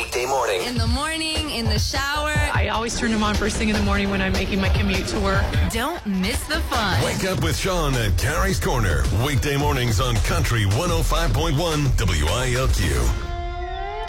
weekday morning. In the morning, in the shower. I always turn them on first thing in the morning when I'm making my commute to work. Don't miss the fun. Wake up with Sean at Carrie's Corner. Weekday mornings on Country 105.1 WILQ.